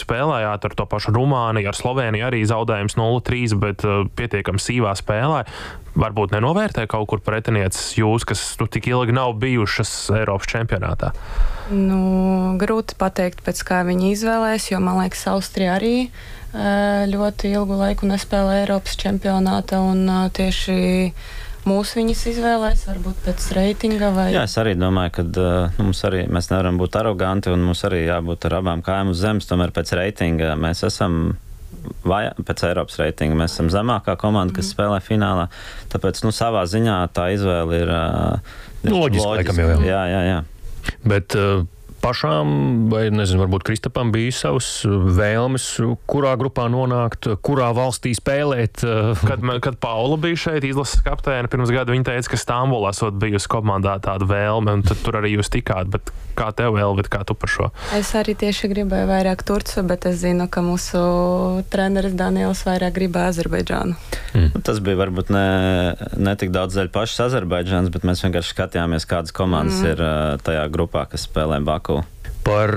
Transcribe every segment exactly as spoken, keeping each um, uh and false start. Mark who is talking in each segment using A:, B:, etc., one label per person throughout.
A: spēlējāt ar to pašu Rumāniju, ar Slovēniju arī zaudējums nulle trīs, bet pietiekami sīvā spēlē. Varbūt nenovērtē kaut kur pretinieces jūs, kas nu, tik ilgi nav bijušas Eiropas čempionātā?
B: Nu, grūti pateikt, pēc kā viņi izvēlēs, jo, man liekas, Austrija arī ļoti ilgu laiku nespēlē Eiropas čempionāta, un tieši mūs viņas izvēlēs, varbūt pēc reitinga vai...
C: Jā, es arī domāju, ka uh, mums arī, mēs nevaram būt aroganti, un mums arī jābūt ar abām kājām uz zemes, tomēr pēc reitinga mēs esam vai pēc Eiropas reitinga. Mēs esam zemākā komanda, kas mm. spēlē finālā. Tāpēc, nu, savā ziņā tā izvēle ir uh,
D: nu, loģiski, laikam jau.
C: Jā, jā, jā.
D: Bet uh, pašām, vai nezinu, varbūt Kristapam bija savas vēlmes, kurā grupā nonākt, kurā valstī spēlēt?
A: Kad, kad Paula bija šeit, izlases kapteine, pirms gada viņa teica, ka Stambulā esot bijusi komandā tāda vēlme, un tad tur arī jūs tikāt, bet kā tev, Elvita, kā tu par šo?
B: Es arī tieši gribēju vairāk Turcu, bet es zinu, ka mūsu treneris Daniels vairāk gribēja Azerbaidžānu.
C: Mm. Tas bija varbūt ne, ne tik daudz dēļ pašas Azerbaidžānas, bet mēs vienkārši skatījāmies, kādas komandas mm. ir tajā grupā, kas spēlē Baku.
D: Par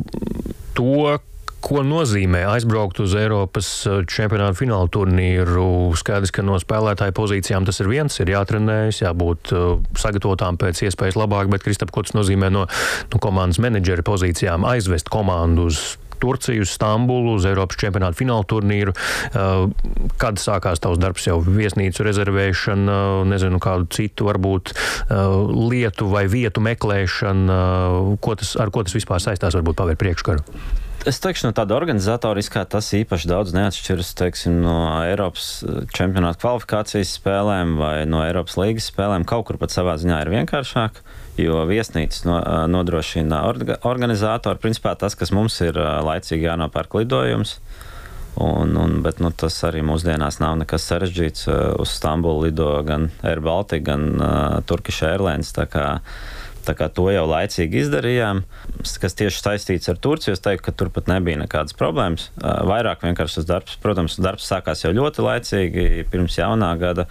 D: to, ko nozīmē aizbraukt uz Eiropas čempionāta fināla turnīru. Skaidrs, ka no spēlētāju pozīcijām tas ir viens, ir jātrenējas, jābūt sagatavotām pēc iespējas labāk, bet Kristap, ko tas nozīmē no, no komandas menedžera pozīcijām aizvest komandu uz Turciju, uz Stambulu, uz Eiropas čempionāta fināla turnīru. Kad sākās tavs darbs, jau viesnīcu rezervēšana, nezinu, kādu citu varbūt lietu vai vietu meklēšana, ko tas, ar ko tas vispār saistās, varbūt pavēr priekškaru?
C: Es teikšu, no tāda organizatoriskā tas īpaši daudz neatšķiras, teiksim, no Eiropas čempionāta kvalifikācijas spēlēm vai no Eiropas līgas spēlēm. Kaut kur pat savā ziņā ir vienkāršāk, jo viesnīcas no, nodrošina orga, organizatori. Principā tas, kas mums ir laicīgi jānopērk lidojums, un, un, bet nu, tas arī mūsdienās nav nekas sarežģīts. Uz Stambulu lido gan Air Baltica, gan uh, Turkish Airlines, tā kā Tā kā to jau laicīgi izdarījām, kas tieši saistīts ar Turciju. Es teiktu, ka tur pat nebija nekādas problēmas. Vairāk vienkārši tas darbs, protams, darbs sākās jau ļoti laicīgi, pirms jaunā gada.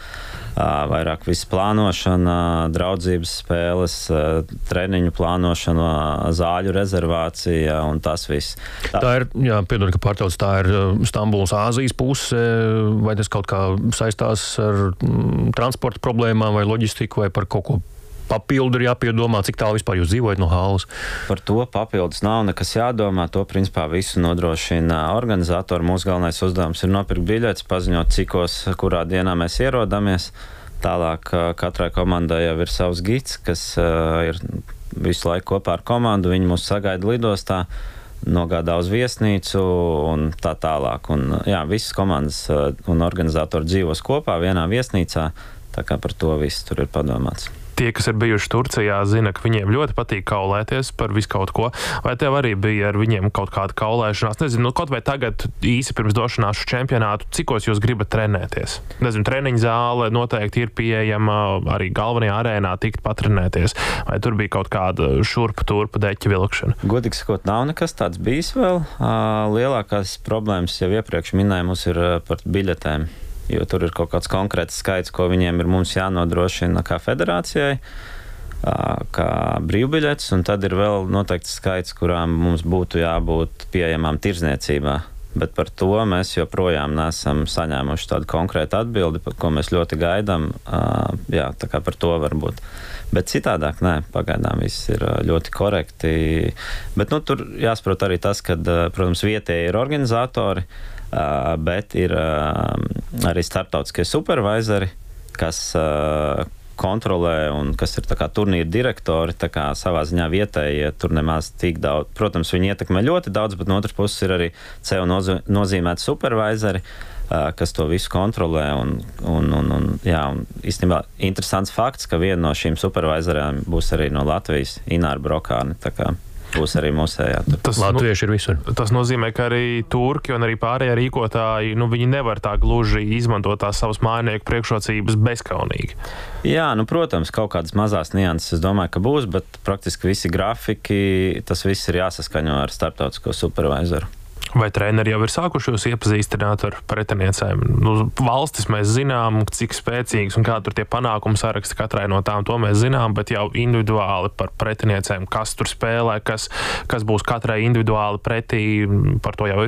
C: Vairāk viss plānošana, draudzības spēles, treniņu plānošana, zāļu rezervācija un tas viss.
D: Tā, tā ir, jā, piedod, ka pārtauc, tā ir Stambulas Āzijas puse, vai tas kaut kā saistās ar mm, transporta problēmām vai loģistiku vai par kaut ko papildu ir jāpiedomā, cik tālu vispār jūs dzīvojat no Halles?
C: Par to papildus nav nekas jādomā, to principā visu nodrošina organizatori. Mūsu galvenais uzdevums ir nopirkt biļetes, paziņot, cikos, kurā dienā mēs ierodamies. Tālāk katrai komandai jau ir savs gids, kas uh, ir visu laiku kopā ar komandu. Viņi mūs sagaida lidostā, nogādā uz viesnīcu un tā tālāk. Un, jā, visas komandas uh, un organizatori dzīvos kopā vienā viesnīcā, tā kā par to viss tur ir padomāts.
A: Tie, kas ir bijuši Turcijā, zina, ka viņiem ļoti patīk kaulēties par visu kaut ko. Vai tev arī bija ar viņiem kaut kāda kaulēšanās? Nezinu, nu, kaut vai tagad īsi pirms došanās uz čempionātu, cikos jūs gribat trenēties? Nezinu, treniņa zāle noteikti ir pieejama arī galvenajā arēnā tikt patrenēties. Vai tur bija kaut kāda šurpa turpa deķa vilkšana?
C: Godīgi sakot, nav nekas tāds bijis vēl. Lielākās problēmas jau iepriekš minēju mums ir par biļetēm, jo tur ir kaut kāds konkrēts skaits, ko viņiem ir mums jānodrošina kā federācijai, kā brīvbiļets, un tad ir vēl noteikts skaits, kurām mums būtu jābūt pieejamām tirzniecībā. Bet par to mēs joprojām nesam saņēmuši tādu konkrētu atbildi, par ko mēs ļoti gaidām. Jā, tā kā par to varbūt. Bet citādāk, nē, pagaidām viss ir ļoti korekti. Bet, nu, tur jāsaprot arī tas, ka, protams, vietēji ir organizatori, Uh, bet ir uh, arī starptautiskie supervisori, kas uh, kontrolē un kas ir tā kā turnīra direktori, tā kā savā ziņā vietēji tur nemaz tik daudz. Protams, viņi ietekmē ļoti daudz, bet no otras puses ir arī C E O nozīmēti supervisori, uh, kas to visu kontrolē. Un, un, un, un, jā, un īstenībā interesants fakts, ka viena no šīm supervisoriem būs arī no Latvijas, Ināra Brokāne, tā kā būs arī mūsējā.
D: Tas, Latvieši ir visur.
A: Tas nozīmē, ka arī turki un arī pārējie rīkotāji, nu, viņi nevar tā gluži izmantot tās savas mājinieku priekšrocības bezkaunīgi.
C: Jā, nu, protams, kaut kādas mazās nianses, es domāju, ka būs, bet praktiski visi grafiki, tas viss ir jāsaskaņo ar starptautisko supervisoru.
A: Vai treneri jau ir sākuši jūs iepazīstināt ar pretiniecēm? Nu, valstis mēs zinām, cik spēcīgas un kā tur tie panākumi saraksti katrai no tām, to mēs zinām, bet jau individuāli par pretiniecēm, kas tur spēlē, kas, kas būs katrai individuāli pretī, par to jau ir